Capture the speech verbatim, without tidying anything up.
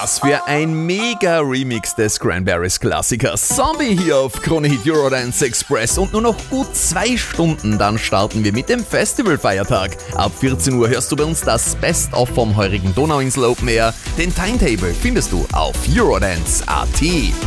Was für ein mega Remix des Cranberries Klassikers Zombie hier auf Krone Hit Eurodance Express. Und nur noch gut zwei Stunden, dann starten wir mit dem Festivalfeiertag. Ab vierzehn Uhr hörst du bei uns das Best-of vom heurigen Donauinsel Open Air. Den Timetable findest du auf eurodance punkt at.